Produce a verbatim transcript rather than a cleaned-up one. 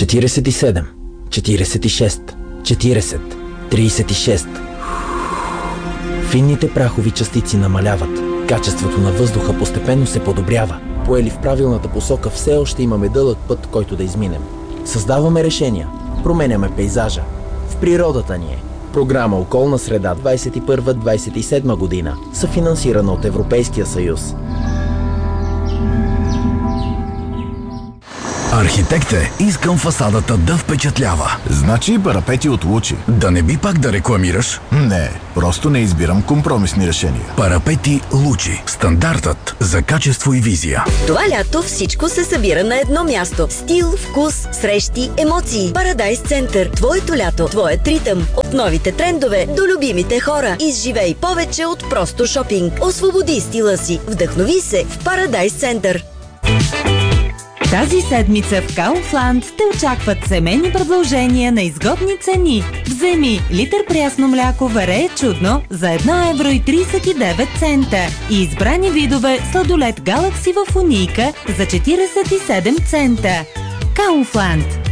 четиридесет и седем, четиридесет и шест, четиридесет, тридесет и шест. Финните прахови частици намаляват. Качеството на въздуха постепенно се подобрява. Поели в правилната посока, все още имаме дълъг път, който да изминем. Създаваме решения. Променяме пейзажа. В природата ни е. Програма Околна среда двадесет и първа - двадесет и седма година, съфинансирана от Европейския съюз. Архитект е, искам фасадата да впечатлява. Значи парапети от Лучи. Да не би пак да рекламираш? Не, просто не избирам компромисни решения. Парапети Лучи. Стандартът за качество и визия. Това лято всичко се събира на едно място. Стил, вкус, срещи, емоции. Парадайс Център. Твоето лято, твоят ритъм. От новите трендове до любимите хора. Изживей повече от просто шопинг. Освободи стила си. Вдъхнови се в Парадайс Център. Тази седмица в Kaufland те очакват семейни предложения на изгодни цени. Вземи литър прясно мляко Варее чудно за едно евро и тридесет и девет цента и избрани видове сладолед Galaxy в фунийка за четиридесет и седем цента. Kaufland.